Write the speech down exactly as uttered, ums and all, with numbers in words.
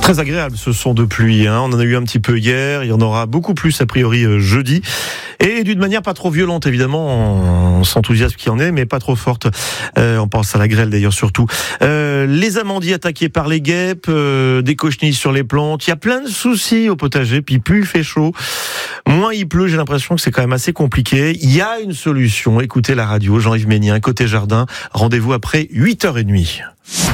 Très agréable ce son de pluie, hein. On en a eu un petit peu hier, il y en aura beaucoup plus a priori euh, jeudi. Et d'une manière pas trop violente évidemment, on s'enthousiasme qu'il y en ait, mais pas trop forte. Euh, on pense à la grêle d'ailleurs surtout. Euh, les amandiers attaqués par les guêpes, euh, des cochenilles sur les plantes, il y a plein de soucis au potager, puis plus il fait chaud, moins il pleut, j'ai l'impression que c'est quand même assez compliqué. Il y a une solution, écoutez la radio, Jean-Yves Ménien, côté jardin, rendez-vous après huit heures trente.